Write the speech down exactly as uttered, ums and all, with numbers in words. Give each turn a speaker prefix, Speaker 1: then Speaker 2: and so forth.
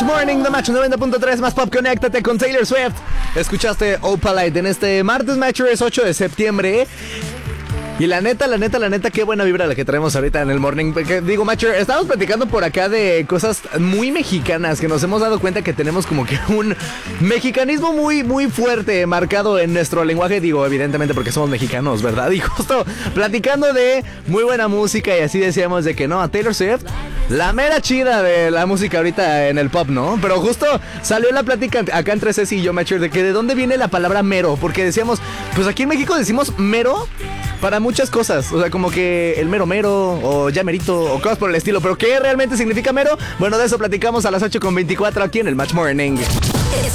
Speaker 1: Match Morning, The Match noventa punto tres, más pop, conéctate con Taylor Swift. Escuchaste Opalite en este martes, Matchers, ocho de septiembre. Y la neta, la neta, la neta, qué buena vibra la que traemos ahorita en el morning. Porque, digo, Matcher, estamos platicando por acá de cosas muy mexicanas que nos hemos dado cuenta que tenemos como que un mexicanismo muy, muy fuerte marcado en nuestro lenguaje. Digo, evidentemente porque somos mexicanos, ¿verdad? Y justo platicando de muy buena música y así decíamos de que no, a Taylor Swift, la mera chida de la música ahorita en el pop, ¿no? Pero justo salió la plática acá entre Ceci y yo, Matcher, de que de dónde viene la palabra mero. Porque decíamos, pues aquí en México decimos mero para muchas cosas, o sea, como que el mero mero, o ya merito, o cosas por el estilo. Pero ¿qué realmente significa mero? Bueno, de eso platicamos a las ocho con veinticuatro aquí en el Match Morning.